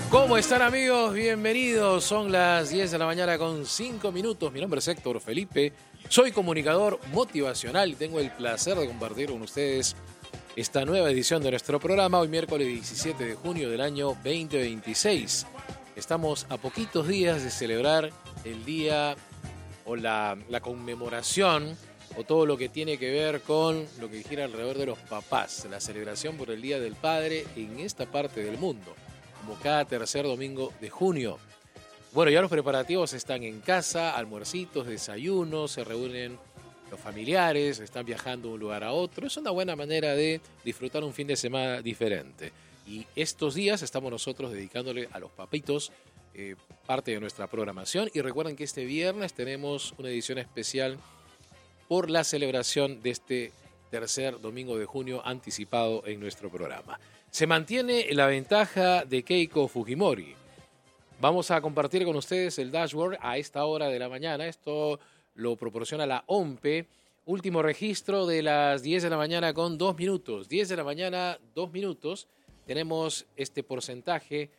¿Cómo están, amigos? Bienvenidos. Son las 10 de la mañana con 5 minutos. Mi nombre es Héctor Felipe. Soy comunicador motivacional y tengo el placer de compartir con ustedes esta nueva edición de nuestro programa. Hoy miércoles 17 de junio del año 2026. Estamos a poquitos días de celebrar el día o la conmemoración o todo lo que tiene que ver con lo que gira alrededor de los papás. La celebración por el Día del Padre en esta parte del mundo, como cada tercer domingo de junio. Bueno, ya los preparativos están en casa, almuercitos, desayunos, se reúnen los familiares, están viajando de un lugar a otro. Es una buena manera de disfrutar un fin de semana diferente. Y estos días estamos nosotros dedicándole a los papitos parte de nuestra programación. Y recuerden que este viernes tenemos una edición especial por la celebración de este tercer domingo de junio anticipado en nuestro programa. Se mantiene la ventaja de Keiko Fujimori. Vamos a compartir con ustedes el dashboard a esta hora de la mañana. Esto lo proporciona la OMPE. Último registro de las 10 de la mañana con 2 minutos. 10 de la mañana, 2 minutos. Tenemos este porcentaje,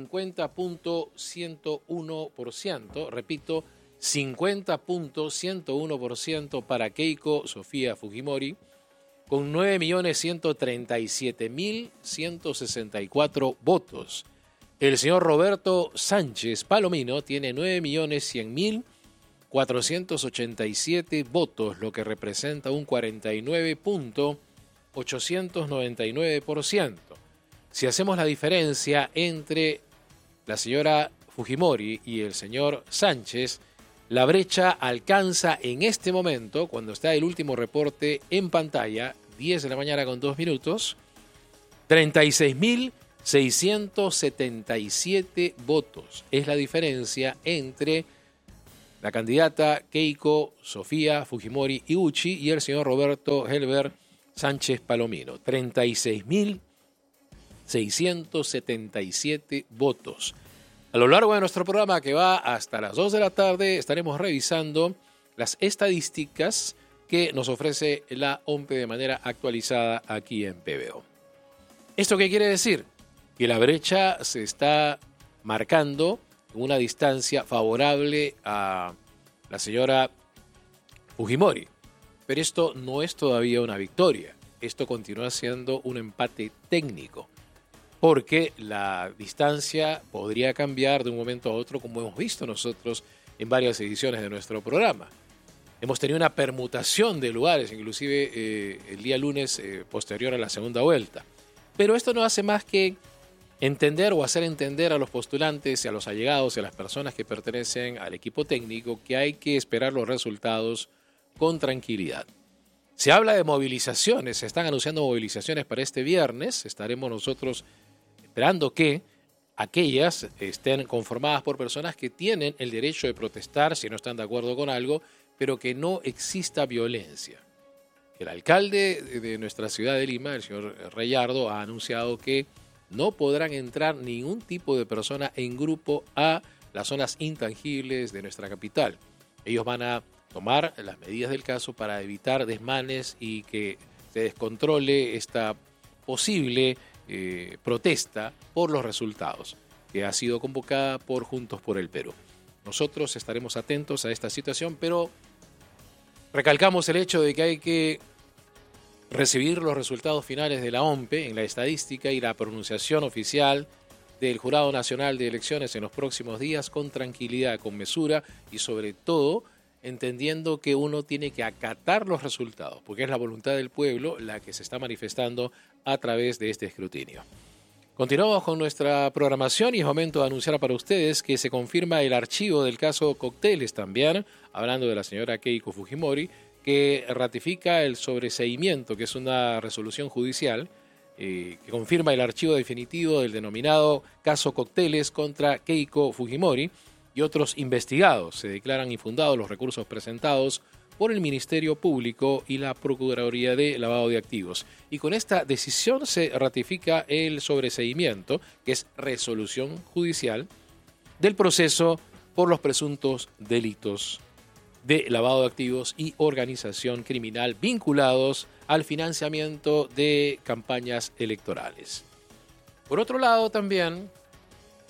50.101%. Repito, 50.101% para Keiko Sofía Fujimori, con 9.137.164 votos. El señor Roberto Sánchez Palomino tiene 9.100.487 votos, lo que representa un 49.899%. Si hacemos la diferencia entre la señora Fujimori y el señor Sánchez, la brecha alcanza en este momento, cuando está el último reporte en pantalla, 10 de la mañana con 2 minutos, 36.677 votos. Es la diferencia entre la candidata Keiko Sofía Fujimori Iguchi y el señor Roberto Helber Sánchez Palomino. 36.677 votos. A lo largo de nuestro programa, que va hasta las 2 de la tarde, estaremos revisando las estadísticas que nos ofrece la OMPE de manera actualizada aquí en PBO. ¿Esto qué quiere decir? Que la brecha se está marcando en una distancia favorable a la señora Fujimori. Pero esto no es todavía una victoria. Esto continúa siendo un empate técnico, porque la distancia podría cambiar de un momento a otro, como hemos visto nosotros en varias ediciones de nuestro programa. Hemos tenido una permutación de lugares, inclusive el día lunes posterior a la segunda vuelta. Pero esto no hace más que entender o hacer entender a los postulantes y a los allegados y a las personas que pertenecen al equipo técnico que hay que esperar los resultados con tranquilidad. Se habla de movilizaciones, se están anunciando movilizaciones para este viernes. Estaremos nosotros esperando que aquellas estén conformadas por personas que tienen el derecho de protestar si no están de acuerdo con algo, pero que no exista violencia. El alcalde de nuestra ciudad de Lima, el señor Reyardo, ha anunciado que no podrán entrar ningún tipo de persona en grupo a las zonas intangibles de nuestra capital. Ellos van a tomar las medidas del caso para evitar desmanes y que se descontrole esta posible protesta por los resultados que ha sido convocada por Juntos por el Perú. Nosotros estaremos atentos a esta situación, pero recalcamos el hecho de que hay que recibir los resultados finales de la OMPE en la estadística y la pronunciación oficial del Jurado Nacional de Elecciones en los próximos días con tranquilidad, con mesura y sobre todo entendiendo que uno tiene que acatar los resultados, porque es la voluntad del pueblo la que se está manifestando a través de este escrutinio. Continuamos con nuestra programación y es momento de anunciar para ustedes que se confirma el archivo del caso Cócteles también, hablando de la señora Keiko Fujimori, que ratifica el sobreseimiento, que es una resolución judicial que confirma el archivo definitivo del denominado caso Cócteles contra Keiko Fujimori y otros investigados. Se declaran infundados los recursos presentados por el Ministerio Público y la Procuraduría de Lavado de Activos. Y con esta decisión se ratifica el sobreseimiento, que es resolución judicial, del proceso por los presuntos delitos de lavado de activos y organización criminal vinculados al financiamiento de campañas electorales. Por otro lado, también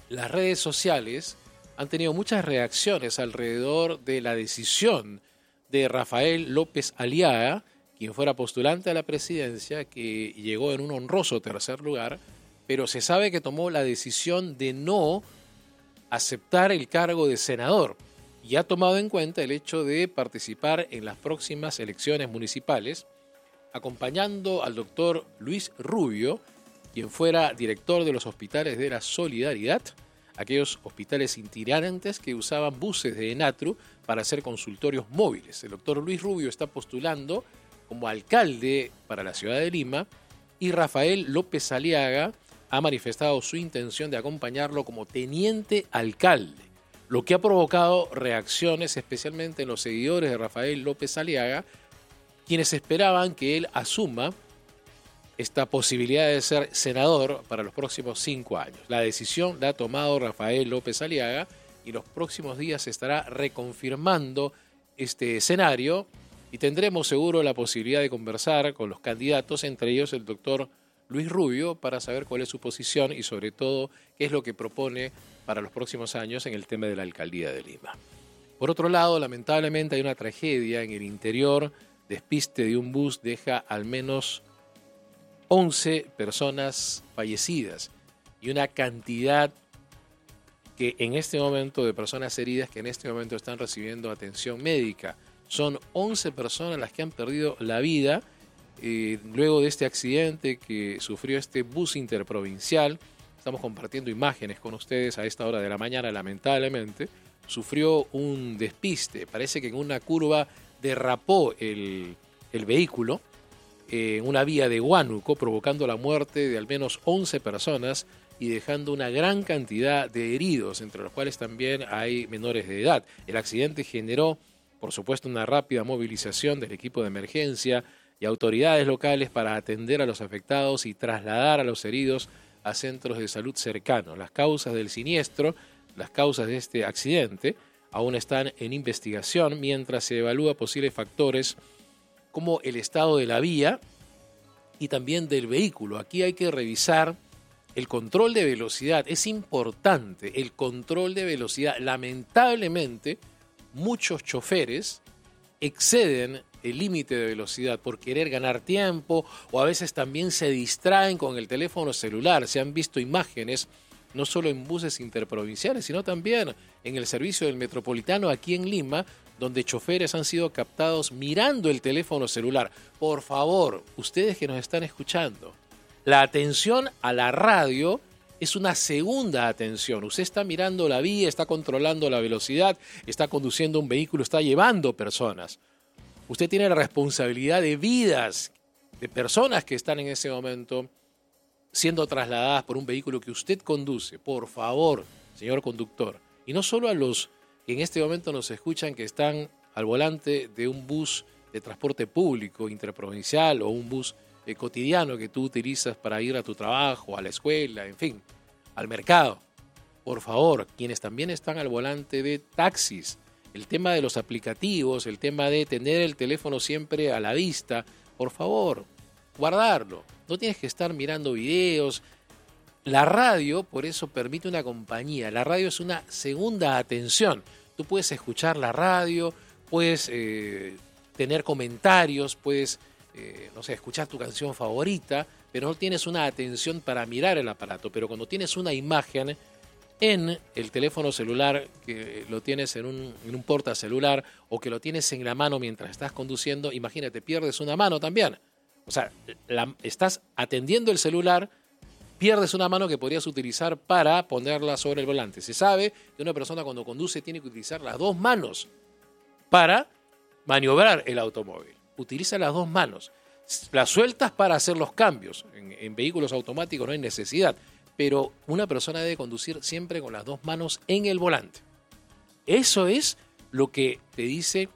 las redes sociales han tenido muchas reacciones alrededor de la decisión de Rafael López Aliaga, quien fuera postulante a la presidencia, que llegó en un honroso tercer lugar, pero se sabe que tomó la decisión de no aceptar el cargo de senador y ha tomado en cuenta el hecho de participar en las próximas elecciones municipales, acompañando al doctor Luis Rubio, quien fuera director de los hospitales de la Solidaridad, aquellos hospitales itinerantes que usaban buses de ENATRU para hacer consultorios móviles. El doctor Luis Rubio está postulando como alcalde para la ciudad de Lima y Rafael López Aliaga ha manifestado su intención de acompañarlo como teniente alcalde, lo que ha provocado reacciones especialmente en los seguidores de Rafael López Aliaga, quienes esperaban que él asuma esta posibilidad de ser senador para los próximos 5 años. La decisión la ha tomado Rafael López Aliaga y los próximos días se estará reconfirmando este escenario y tendremos seguro la posibilidad de conversar con los candidatos, entre ellos el doctor Luis Rubio, para saber cuál es su posición y sobre todo qué es lo que propone para los próximos años en el tema de la alcaldía de Lima. Por otro lado, lamentablemente hay una tragedia en el interior. Despiste de un bus deja al menos 11 personas fallecidas y una cantidad que en este momento de personas heridas que en este momento están recibiendo atención médica. Son 11 personas las que han perdido la vida luego de este accidente que sufrió este bus interprovincial. Estamos compartiendo imágenes con ustedes a esta hora de la mañana, lamentablemente. Sufrió un despiste, parece que en una curva derrapó el vehículo en una vía de Huánuco, provocando la muerte de al menos 11 personas y dejando una gran cantidad de heridos, entre los cuales también hay menores de edad. El accidente generó, por supuesto, una rápida movilización del equipo de emergencia y autoridades locales para atender a los afectados y trasladar a los heridos a centros de salud cercanos. Las causas del siniestro, las causas de este accidente, aún están en investigación mientras se evalúa posibles factores como el estado de la vía y también del vehículo. Aquí hay que revisar el control de velocidad. Es importante el control de velocidad. Lamentablemente, muchos choferes exceden el límite de velocidad por querer ganar tiempo o a veces también se distraen con el teléfono celular. Se han visto imágenes no solo en buses interprovinciales, sino también en el servicio del Metropolitano aquí en Lima, donde choferes han sido captados mirando el teléfono celular. Por favor, ustedes que nos están escuchando, la atención a la radio es una segunda atención. Usted está mirando la vía, está controlando la velocidad, está conduciendo un vehículo, está llevando personas. Usted tiene la responsabilidad de vidas, de personas que están en ese momento siendo trasladadas por un vehículo que usted conduce. Por favor, señor conductor. Y no solo a los que en este momento nos escuchan que están al volante de un bus de transporte público interprovincial o un bus cotidiano que tú utilizas para ir a tu trabajo, a la escuela, en fin, al mercado. Por favor, quienes también están al volante de taxis, el tema de los aplicativos, el tema de tener el teléfono siempre a la vista, por favor, guardarlo. No tienes que estar mirando videos. La radio, por eso, permite una compañía. La radio es una segunda atención. Tú puedes escuchar la radio, puedes tener comentarios, puedes, no sé, escuchar tu canción favorita, pero no tienes una atención para mirar el aparato. Pero cuando tienes una imagen en el teléfono celular, que lo tienes en un portacelular o que lo tienes en la mano mientras estás conduciendo, imagínate, pierdes una mano también. O sea, estás atendiendo el celular, pierdes una mano que podrías utilizar para ponerla sobre el volante. Se sabe que una persona cuando conduce tiene que utilizar las dos manos para maniobrar el automóvil. Utiliza las dos manos. Las sueltas para hacer los cambios. En vehículos automáticos no hay necesidad. Pero una persona debe conducir siempre con las dos manos en el volante. Eso es lo que te dice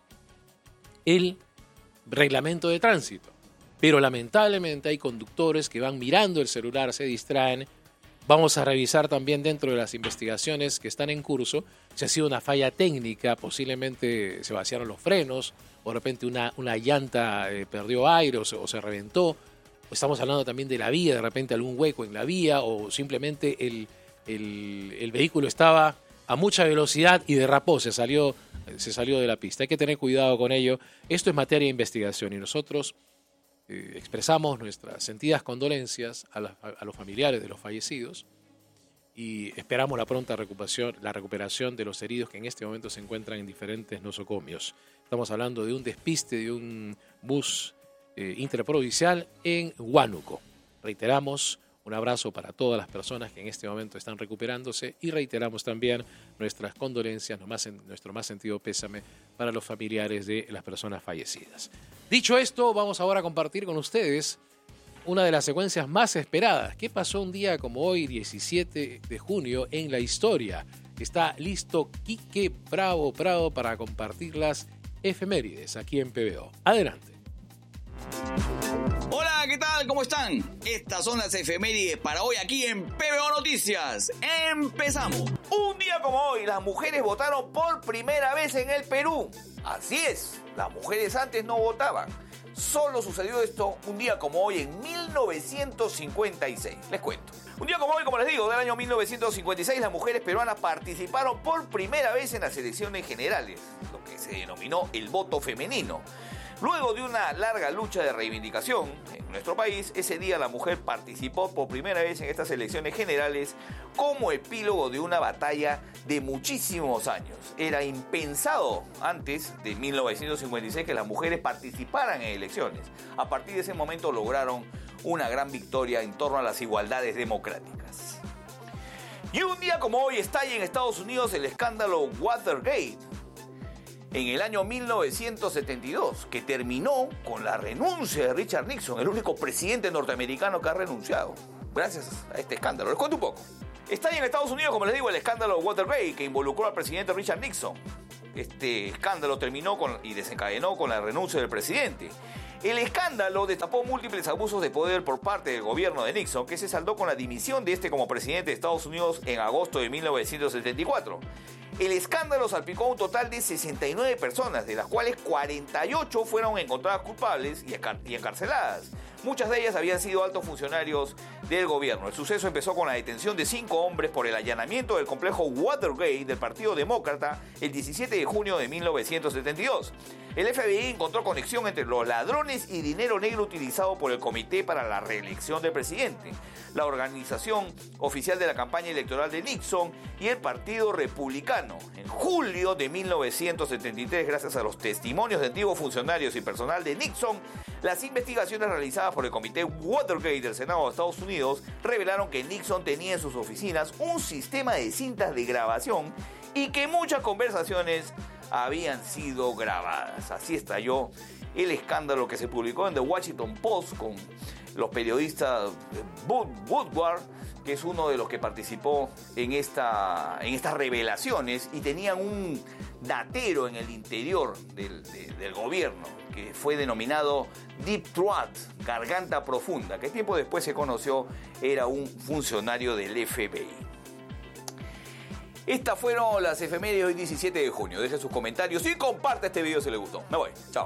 el reglamento de tránsito. Pero lamentablemente hay conductores que van mirando el celular, se distraen. Vamos a revisar también dentro de las investigaciones que están en curso si ha sido una falla técnica, posiblemente se vaciaron los frenos, o de repente una llanta perdió aire o se reventó. Estamos hablando también de la vía, de repente algún hueco en la vía o simplemente el vehículo estaba a mucha velocidad y derrapó, se salió de la pista. Hay que tener cuidado con ello. Esto es materia de investigación y nosotros expresamos nuestras sentidas condolencias a los familiares de los fallecidos y esperamos la pronta recuperación de los heridos que en este momento se encuentran en diferentes nosocomios. Estamos hablando de un despiste de un bus interprovincial en Huánuco. Reiteramos un abrazo para todas las personas que en este momento están recuperándose y reiteramos también nuestras condolencias, nuestro más sentido pésame para los familiares de las personas fallecidas. Dicho esto, vamos ahora a compartir con ustedes una de las secuencias más esperadas. ¿Qué pasó un día como hoy, 17 de junio, en la historia? Está listo Quique Bravo Prado para compartir las efemérides aquí en PBO. Adelante. Hola, ¿qué tal? ¿Cómo están? Estas son las efemérides para hoy aquí en PBO Noticias. ¡Empezamos! Un día como hoy, las mujeres votaron por primera vez en el Perú. Así es, las mujeres antes no votaban. Solo sucedió esto un día como hoy en 1956. Les cuento. Un día como hoy, como les digo, del año 1956, las mujeres peruanas participaron por primera vez en las elecciones generales, lo que se denominó el voto femenino. Luego de una larga lucha de reivindicación en nuestro país, ese día la mujer participó por primera vez en estas elecciones generales como epílogo de una batalla de muchísimos años. Era impensado antes de 1956 que las mujeres participaran en elecciones. A partir de ese momento lograron una gran victoria en torno a las igualdades democráticas. Y un día como hoy estalla en Estados Unidos el escándalo Watergate. En el año 1972, que terminó con la renuncia de Richard Nixon, el único presidente norteamericano que ha renunciado, gracias a este escándalo. Les cuento un poco. Está en Estados Unidos, como les digo, el escándalo Watergate, que involucró al presidente Richard Nixon. Este escándalo terminó y desencadenó con la renuncia del presidente. El escándalo destapó múltiples abusos de poder por parte del gobierno de Nixon, que se saldó con la dimisión de este como presidente de Estados Unidos en agosto de 1974. El escándalo salpicó a un total de 69 personas, de las cuales 48 fueron encontradas culpables y encarceladas. Muchas de ellas habían sido altos funcionarios del gobierno. El suceso empezó con la detención de 5 hombres por el allanamiento del complejo Watergate del Partido Demócrata el 17 de junio de 1972. El FBI encontró conexión entre los ladrones y dinero negro utilizado por el Comité para la Reelección del Presidente, la organización oficial de la campaña electoral de Nixon y el Partido Republicano. En julio de 1973, gracias a los testimonios de antiguos funcionarios y personal de Nixon, las investigaciones realizadas por el Comité Watergate del Senado de Estados Unidos revelaron que Nixon tenía en sus oficinas un sistema de cintas de grabación y que muchas conversaciones habían sido grabadas. Así estalló el escándalo que se publicó en The Washington Post con los periodistas Woodward, que es uno de los que participó en estas revelaciones, y tenían un datero en el interior del gobierno que fue denominado Deep Throat, garganta profunda, que tiempo después se conoció era un funcionario del FBI. Estas fueron las efemérides hoy 17 de junio. Dejen sus comentarios y comparte este video si les gustó. Me voy. Chao.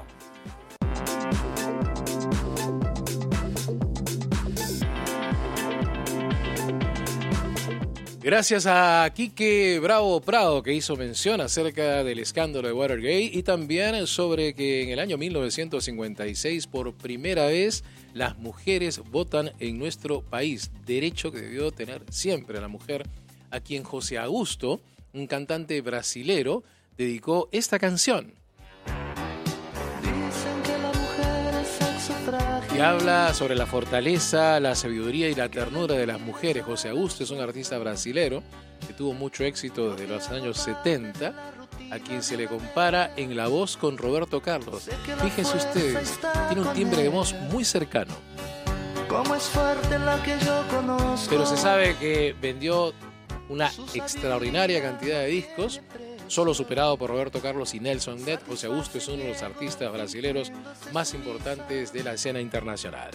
Gracias a Quique Bravo Prado, que hizo mención acerca del escándalo de Watergate y también sobre que en el año 1956 por primera vez las mujeres votan en nuestro país, derecho que debió tener siempre la mujer, a quien José Augusto, un cantante brasilero, dedicó esta canción. Y habla sobre la fortaleza, la sabiduría y la ternura de las mujeres. José Augusto es un artista brasilero que tuvo mucho éxito desde los años 70, a quien se le compara en la voz con Roberto Carlos. Fíjense ustedes, tiene un timbre de voz muy cercano. Pero se sabe que vendió una extraordinaria cantidad de discos, solo superado por Roberto Carlos y Nelson Ned. José Augusto es uno de los artistas brasileños más importantes de la escena internacional.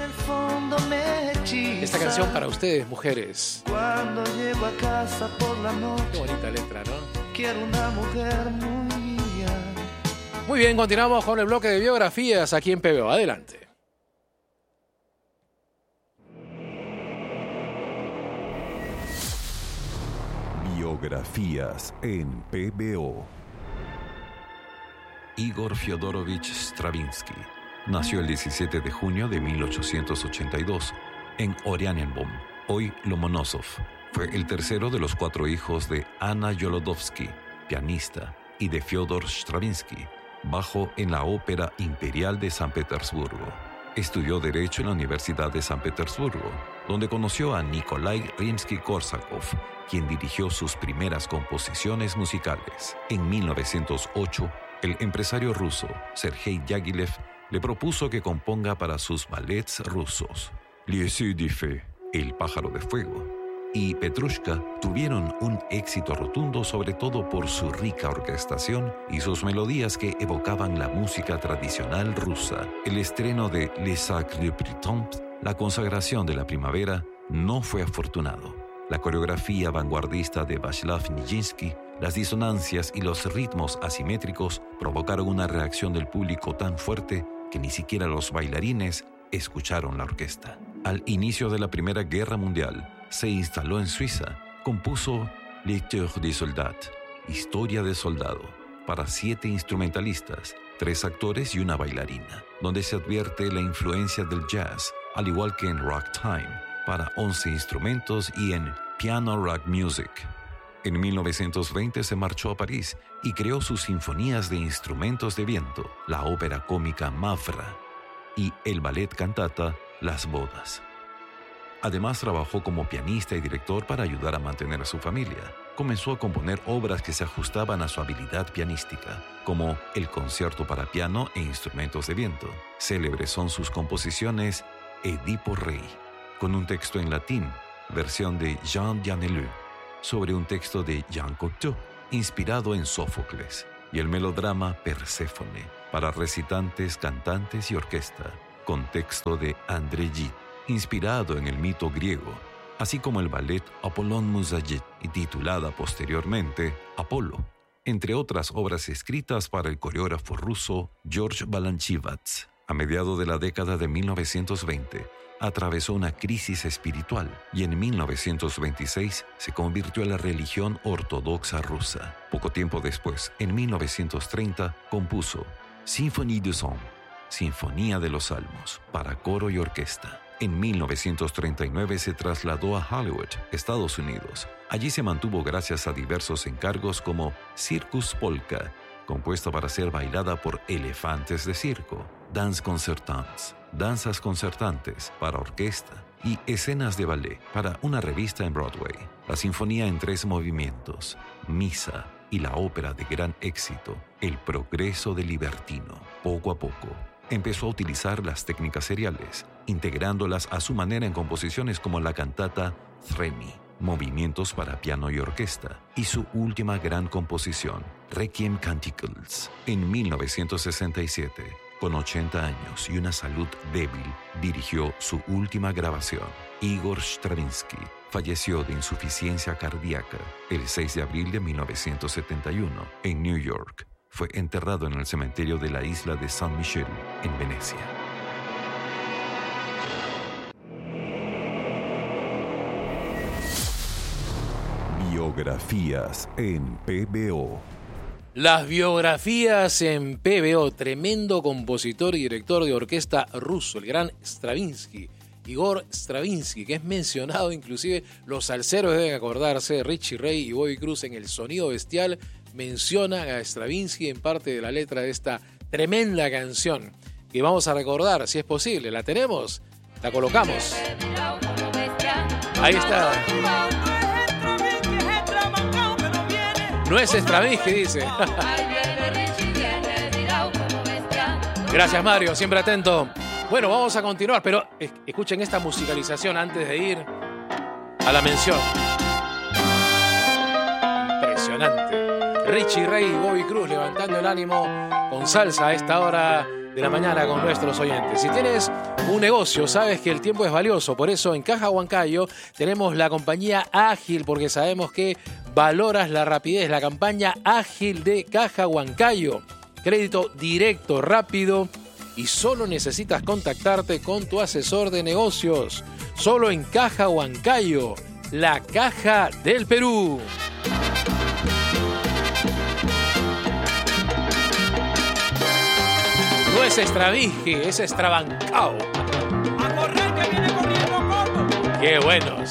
Esta canción para ustedes, mujeres. Cuando llego a casa por la noche, qué bonita letra, ¿no? Quiero una mujer muy mía. Muy bien, continuamos con el bloque de biografías aquí en PBO. Adelante. Biografías en PBO. Igor Fyodorovich Stravinsky nació el 17 de junio de 1882 en Oranienbaum, hoy Lomonosov. Fue el tercero de los 4 hijos de Anna Jolodovsky, pianista, y de Fyodor Stravinsky, bajo en la Ópera Imperial de San Petersburgo. Estudió Derecho en la Universidad de San Petersburgo, donde conoció a Nikolai Rimsky-Korsakov, quien dirigió sus primeras composiciones musicales. En 1908, el empresario ruso Sergei Diaghilev le propuso que componga para sus ballets rusos. L'Oiseau de Feu, El pájaro de fuego, y Petrushka tuvieron un éxito rotundo, sobre todo por su rica orquestación y sus melodías que evocaban la música tradicional rusa. El estreno de Les Sacres du Printemps, la consagración de la primavera, no fue afortunado. La coreografía vanguardista de Václav Nijinsky, las disonancias y los ritmos asimétricos provocaron una reacción del público tan fuerte que ni siquiera los bailarines escucharon la orquesta. Al inicio de la Primera Guerra Mundial, se instaló en Suiza, compuso L'Histoire des Soldats, Historia de Soldado, para 7 instrumentalistas, 3 actores y una bailarina, donde se advierte la influencia del jazz, al igual que en Ragtime, para 11 instrumentos, y en Piano Rag Music. En 1920 se marchó a París y creó sus sinfonías de instrumentos de viento, la ópera cómica Mavra y el ballet cantata Las Bodas. Además, trabajó como pianista y director para ayudar a mantener a su familia. Comenzó a componer obras que se ajustaban a su habilidad pianística, como el concierto para piano e instrumentos de viento. Célebres son sus composiciones Edipo Rey, con un texto en latín, versión de Jean Danielou, sobre un texto de Jean Cocteau, inspirado en Sófocles, y el melodrama Perséfone, para recitantes, cantantes y orquesta, con texto de André Gide, inspirado en el mito griego, así como el ballet Apollon Musagit, y titulada posteriormente Apolo, entre otras obras escritas para el coreógrafo ruso George Balanchivadze. A mediados de la década de 1920, atravesó una crisis espiritual y en 1926 se convirtió a la religión ortodoxa rusa. Poco tiempo después, en 1930, compuso Symphonie des Psaumes, Sinfonía de los Salmos, para coro y orquesta. En 1939 se trasladó a Hollywood, Estados Unidos. Allí se mantuvo gracias a diversos encargos como Circus Polka, compuesta para ser bailada por elefantes de circo, Danse Concertants, danzas concertantes para orquesta, y escenas de ballet para una revista en Broadway. La sinfonía en 3 movimientos, Misa, y la ópera de gran éxito, El progreso del libertino. Poco a poco, empezó a utilizar las técnicas seriales, integrándolas a su manera en composiciones como la cantata Thremi, movimientos para piano y orquesta, y su última gran composición, Requiem Canticles, en 1967. Con 80 años y una salud débil, dirigió su última grabación. Igor Stravinsky falleció de insuficiencia cardíaca el 6 de abril de 1971 en New York. Fue enterrado en el cementerio de la isla de Saint-Michel, en Venecia. Biografías en PBO. Las biografías en PBO, tremendo compositor y director de orquesta ruso, el gran Stravinsky, Igor Stravinsky, que es mencionado, inclusive los salseros deben acordarse, Richie Ray y Bobby Cruz en El Sonido Bestial mencionan a Stravinsky en parte de la letra de esta tremenda canción que vamos a recordar, si es posible. ¿La tenemos? La colocamos. Ahí está. No es Stravinsky, dice. Gracias, Mario, siempre atento. Bueno, vamos a continuar, pero escuchen esta musicalización antes de ir a la mención. Impresionante. Richie Ray y Bobby Cruz levantando el ánimo con salsa a esta hora de la mañana con nuestros oyentes. Si tienes un negocio, sabes que el tiempo es valioso. Por eso en Caja Huancayo tenemos la compañía ágil, porque sabemos que valoras la rapidez. La campaña ágil de Caja Huancayo. Crédito directo, rápido, y solo necesitas contactarte con tu asesor de negocios. Solo en Caja Huancayo, la Caja del Perú. No es Stravinsky, es Strabancao. A correr que viene corriendo Coco. ¡Qué buenos!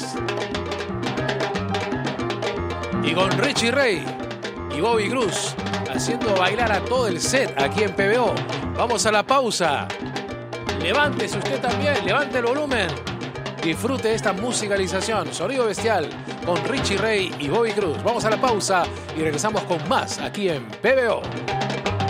Y con Richie Ray y Bobby Cruz haciendo bailar a todo el set aquí en PBO. Vamos a la pausa. Levántese usted también, levante el volumen. Disfrute de esta musicalización, Sonido Bestial, con Richie Ray y Bobby Cruz. Vamos a la pausa y regresamos con más aquí en PBO.